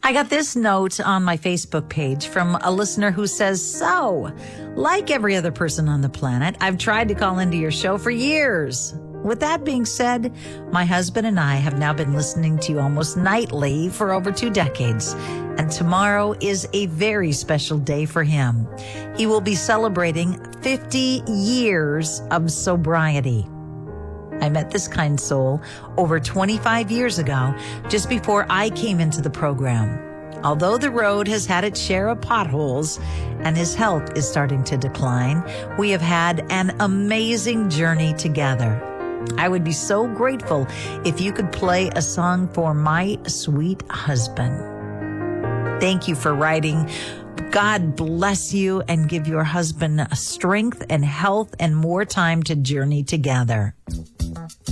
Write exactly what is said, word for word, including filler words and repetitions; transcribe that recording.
I got this note on my Facebook page from a listener who says, so, like every other person on the planet, I've tried to call into your show for years. With that being said, my husband and I have now been listening to you almost nightly for over two decades, and tomorrow is a very special day for him. He will be celebrating fifty years of sobriety. I met this kind soul over twenty-five years ago, just before I came into the program. Although the road has had its share of potholes and his health is starting to decline, we have had an amazing journey together. I would be so grateful if you could play a song for my sweet husband. Thank you for writing. God bless you and give your husband strength and health and more time to journey together.